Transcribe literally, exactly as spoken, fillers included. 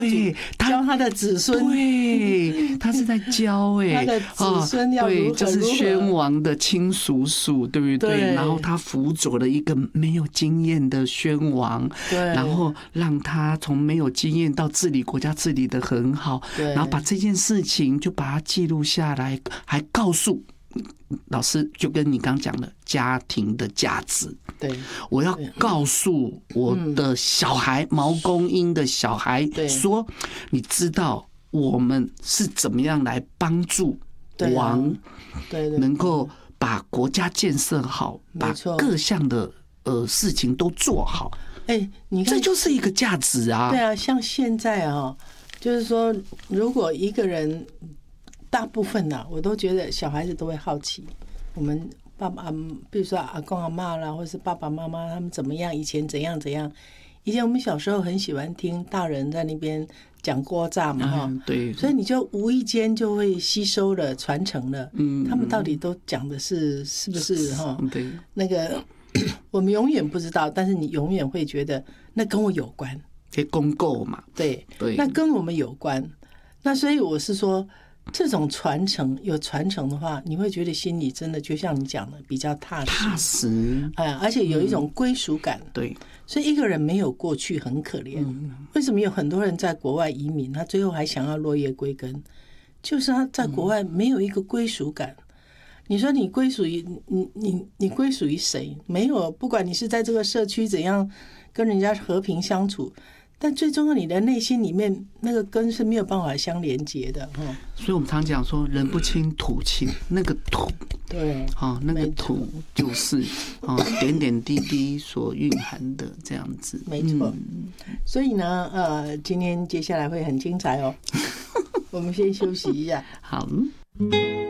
对， 教他的子孙， 对，他是在教哎、 他的子孙要如何对，就是宣王的亲叔叔，对不对？ 对然后他辅佐了一个没有经验的宣王， 对， 然后让他从没有经验到治理国家治理得很好， 对， 然后把这件事情就把它记录下来，还告诉。老师就跟你刚讲的家庭的价值， 对， 我要告诉我的小孩，毛公英的小孩说，你知道我们是怎么样来帮助王，能够把国家建设好，把各项的呃事情都做好。 哎，你看， 这就是一个价值啊。 对啊，像现在啊，就是说，如果一个人。大部分呢、啊，我都觉得小孩子都会好奇，我们爸爸，比如说阿公阿嬷啦，或是爸爸妈妈他们怎么样，以前怎样怎样。以前我们小时候很喜欢听大人在那边讲锅炸嘛，哈、 嗯，对， 所以你就无意间就会吸收了、传承了。嗯，他们到底都讲的是是不是哈？对，那个我们永远不知道，但是你永远会觉得那跟我有关， 可以公购嘛？ 对对， 那跟我们有关。那所以我是说。这种传承有传承的话，你会觉得心里真的就像你讲的比较踏实， 踏实， 哎，而且有一种归属感。 嗯、对， 所以一个人没有过去很可怜。嗯、为什么有很多人在国外移民，他最后还想要落叶归根？就是他在国外没有一个归属感。嗯、你说你归属于你你你归属于谁？没有，不管你是在这个社区怎样跟人家和平相处。但最重要，你的内心里面那个根是没有办法相连接的， 所以我们常讲说，人不亲土亲，那个土， 对， 哦，那个土就是哦点点滴滴所蕴含的这样子， 没错。嗯、所以呢，呃，今天接下来会很精彩哦，我们先休息一下， 好。